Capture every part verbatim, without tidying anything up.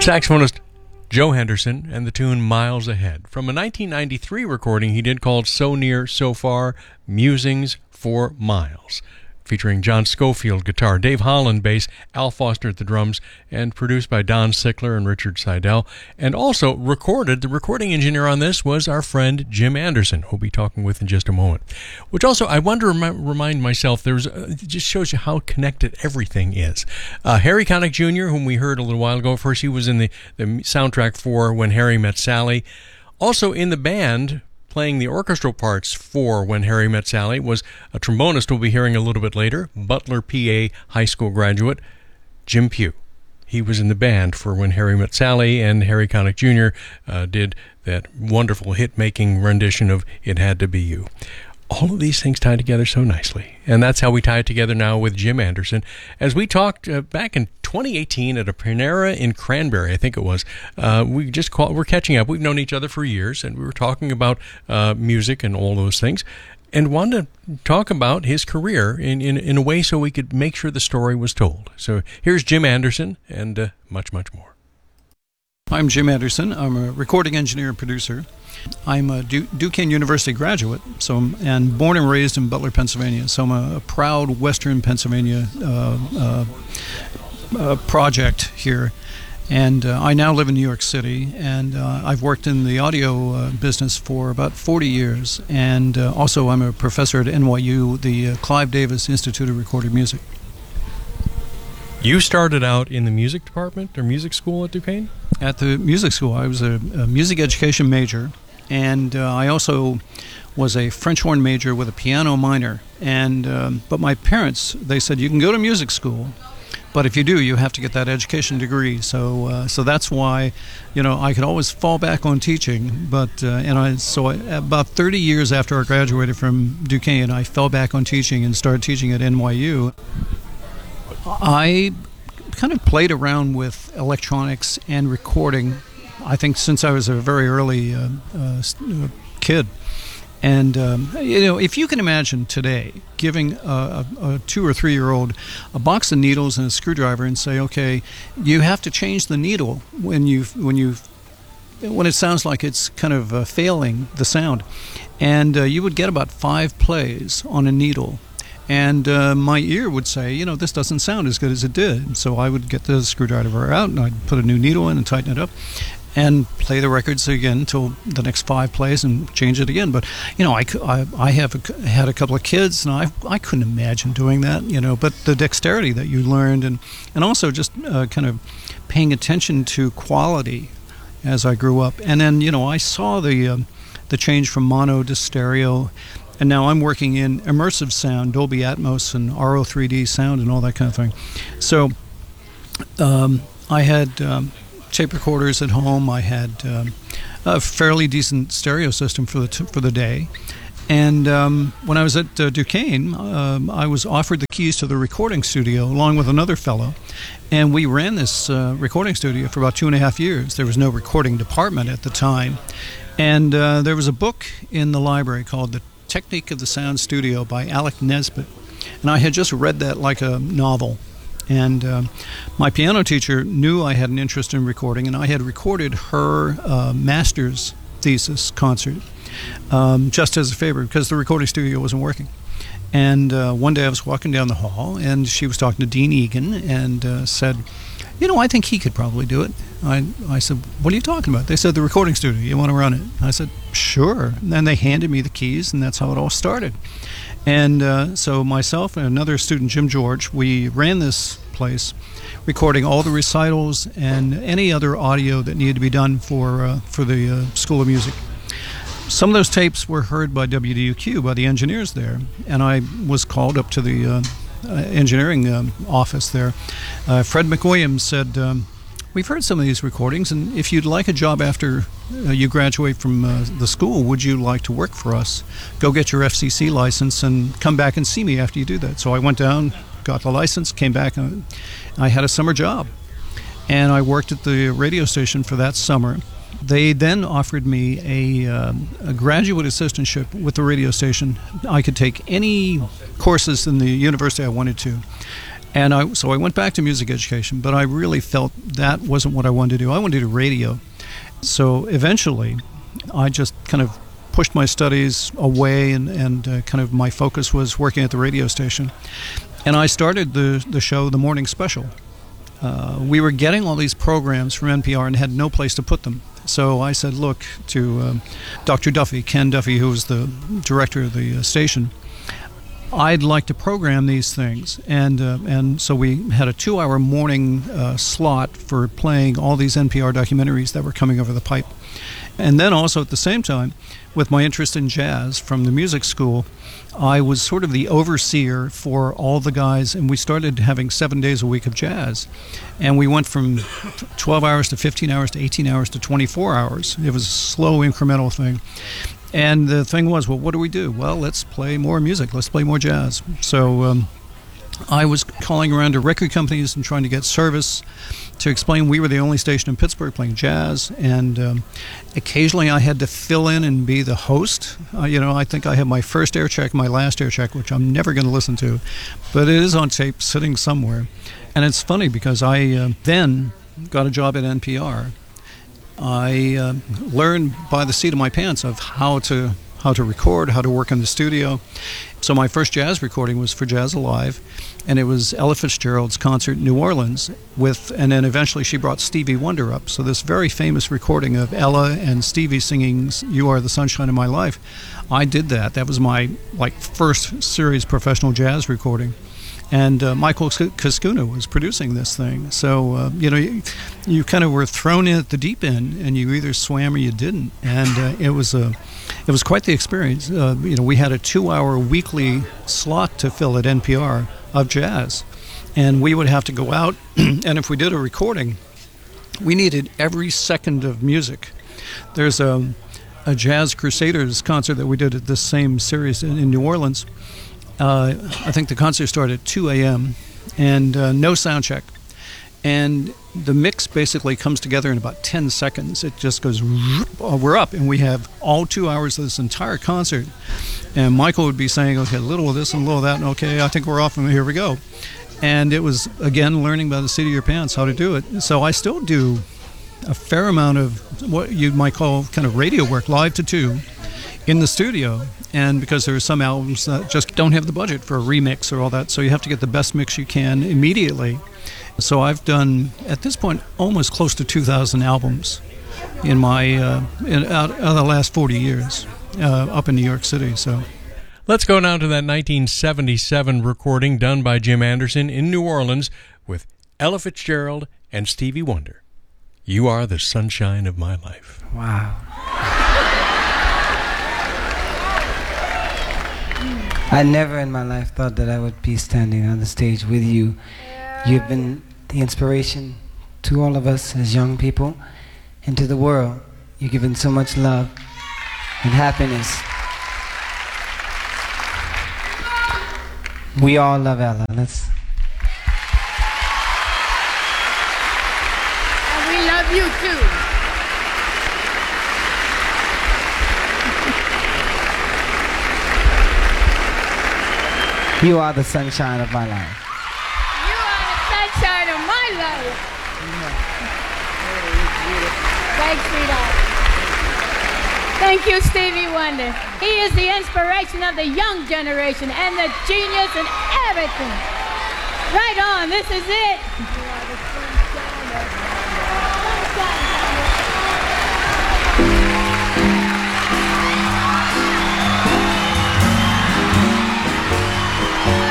Saxophonist Joe Henderson and the tune Miles Ahead from a nineteen ninety-three recording he did called So Near, So Far, Musings for Miles, featuring John Schofield guitar, Dave Holland bass, Al Foster at the drums, and produced by Don Sickler and Richard Seidel. And also recorded, the recording engineer on this was our friend Jim Anderson, who we'll be talking with in just a moment. Which also, I want to rem- remind myself, there's uh, it just shows you how connected everything is. Uh, Harry Connick Junior, whom we heard a little while ago, first he was in the, the soundtrack for When Harry Met Sally. Also in the band, playing the orchestral parts for When Harry Met Sally, was a trombonist we'll be hearing a little bit later, Butler, P A high school graduate, Jim Pugh. He was in the band for When Harry Met Sally, and Harry Connick Junior Uh, did that wonderful hit-making rendition of It Had to Be You. All of these things tie together so nicely. And that's how we tie it together now with Jim Anderson. As we talked uh, back in twenty eighteen at a Panera in Cranberry, I think it was, uh, we just call, we're catching up. We've known each other for years, and we were talking about uh, music and all those things, and wanted to talk about his career in, in, in a way so we could make sure the story was told. So here's Jim Anderson and uh, much, much more. I'm Jim Anderson. I'm a recording engineer and producer. I'm a du- Duquesne University graduate, so I'm, and born and raised in Butler, Pennsylvania. So I'm a, a proud Western Pennsylvania uh, uh, uh, project here. And uh, I now live in New York City, and uh, I've worked in the audio uh, business for about forty years. And uh, also I'm a professor at N Y U, the uh, Clive Davis Institute of Recorded Music. You started out in the music department or music school at Duquesne? At the music school, I was a, a music education major, and uh, I also was a French horn major with a piano minor. And um, but my parents, they said, you can go to music school, but if you do, you have to get that education degree. So uh, so that's why, you know, I could always fall back on teaching. But uh, and I so I, about thirty years after I graduated from Duquesne, I fell back on teaching and started teaching at N Y U. I kind of played around with electronics and recording, I think, since I was a very early uh, uh, kid. And, um, you know, if you can imagine today giving a, a, a two or three year old a box of needles and a screwdriver and say, okay, you have to change the needle when you when you when it sounds like it's kind of uh, failing the sound. And uh, you would get about five plays on a needle. And uh, my ear would say, you know, this doesn't sound as good as it did. So I would get the screwdriver out and I'd put a new needle in and tighten it up and play the records again until the next five plays and change it again. But, you know, I, I, I have a, had a couple of kids and I I couldn't imagine doing that, you know, but the dexterity that you learned and, and also just uh, kind of paying attention to quality as I grew up. And then, you know, I saw the uh, the change from mono to stereo. And now I'm working in immersive sound, Dolby Atmos and R O three D sound and all that kind of thing. So um, I had um, tape recorders at home. I had um, a fairly decent stereo system for the t- for the day. And um, when I was at uh, Duquesne, um, I was offered the keys to the recording studio along with another fellow. And we ran this uh, recording studio for about two and a half years. There was no recording department at the time. And uh, there was a book in the library called The Technique of the Sound Studio by Alec Nesbitt, and I had just read that like a novel. And uh, my piano teacher knew I had an interest in recording, and I had recorded her uh, master's thesis concert um, just as a favor because the recording studio wasn't working. And uh, one day I was walking down the hall, and she was talking to Dean Egan and uh, said, you know, I think he could probably do it. I, I said, what are you talking about? They said, the recording studio, you want to run it? I said, sure. And then they handed me the keys, and that's how it all started. And uh, so myself and another student, Jim George, we ran this place, recording all the recitals and any other audio that needed to be done for, uh, for the uh, School of Music. Some of those tapes were heard by W D U Q, by the engineers there, and I was called up to the uh, uh, engineering um, office there. Uh, Fred McWilliams said, um, we've heard some of these recordings, and if you'd like a job after uh, you graduate from uh, the school, would you like to work for us? Go get your F C C license and come back and see me after you do that. So I went down, got the license, came back, and I had a summer job. And I worked at the radio station for that summer. They then offered me a, um, a graduate assistantship with the radio station. I could take any courses in the university I wanted to. And I, so I went back to music education, but I really felt that wasn't what I wanted to do. I wanted to do radio. So eventually, I just kind of pushed my studies away, and, and uh, kind of my focus was working at the radio station. And I started the, the show, The Morning Special. Uh, we were getting all these programs from N P R and had no place to put them. So I said, look, to um, Doctor Duffy, Ken Duffy, who was the director of the uh, station, I'd like to program these things. And uh, and so we had a two-hour morning uh, slot for playing all these N P R documentaries that were coming over the pipe. And then also at the same time, with my interest in jazz from the music school, I was sort of the overseer for all the guys, and we started having seven days a week of jazz. And we went from twelve hours to fifteen hours to eighteen hours to twenty-four hours. It was a slow, incremental thing. And the thing was, well, what do we do? Well, let's play more music. Let's play more jazz. So um, I was calling around to record companies and trying to get service to explain we were the only station in Pittsburgh playing jazz. And um, occasionally I had to fill in and be the host. Uh, you know, I think I have my first air check, my last air check, which I'm never going to listen to. But it is on tape sitting somewhere. And it's funny because I uh, then got a job at N P R. I uh, learned by the seat of my pants of how to how to record, how to work in the studio. So my first jazz recording was for Jazz Alive, and it was Ella Fitzgerald's concert in New Orleans with, and then eventually she brought Stevie Wonder up. So this very famous recording of Ella and Stevie singing "You Are the Sunshine of My Life," I did that. That was my like first serious professional jazz recording. And uh, Michael Kaskuna was producing this thing. So, uh, you know, you, you kind of were thrown in at the deep end, and you either swam or you didn't. And uh, it was a, it was quite the experience. Uh, you know, we had a two-hour weekly slot to fill at N P R of jazz. And we would have to go out, and if we did a recording, we needed every second of music. There's a, a Jazz Crusaders concert that we did at this same series in, in New Orleans. Uh, I think the concert started at two a.m. and uh, no sound check. And the mix basically comes together in about ten seconds. It just goes, oh, we're up, and we have all two hours of this entire concert. And Michael would be saying, okay, a little of this and a little of that, and okay, I think we're off, and here we go. And it was, again, learning by the seat of your pants how to do it. So I still do a fair amount of what you might call kind of radio work, live to two, in the studio. And because there are some albums that just don't have the budget for a remix or all that, so you have to get the best mix you can immediately. So I've done, at this point, almost close to two thousand albums in my uh, in, out, out of the last forty years uh, up in New York City. So let's go now to that nineteen seventy-seven recording done by Jim Anderson in New Orleans with Ella Fitzgerald and Stevie Wonder. You Are the Sunshine of My Life. Wow. I never in my life thought that I would be standing on the stage with you. You've been the inspiration to all of us as young people and to the world. You've given so much love and happiness. We all love Ella. Let's. And we love you too. You are the sunshine of my life. You are the sunshine of my life. Thanks, sweetheart. Thank you, Stevie Wonder. He is the inspiration of the young generation and the genius and everything. Right on, this is it.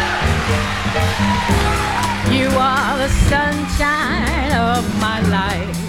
You are the sunshine of my life.